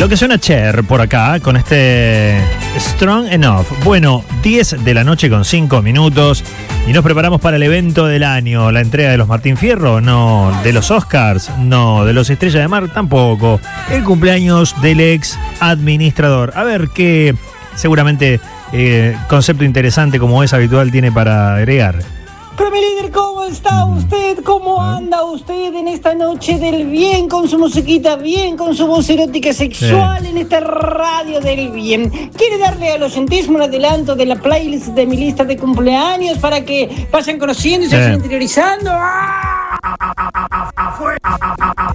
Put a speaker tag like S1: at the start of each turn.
S1: Lo que suena Cher por acá con este Strong Enough. Bueno, 10 de la noche con 5 minutos y nos preparamos para el evento del año. La entrega de los Martín Fierro, no. De los Oscars, no. De los Estrella de Mar, tampoco. El cumpleaños del ex administrador. A ver qué seguramente concepto interesante como es habitual tiene para agregar.
S2: Pero mi líder, ¿cómo está usted? ¿Cómo anda usted en esta noche del bien con su musiquita, bien con su voz erótica sexual en esta radio del bien? ¿Quiere darle al oyentismo un adelanto de la playlist de mi lista de cumpleaños para que vayan conociendo y se vayan interiorizando?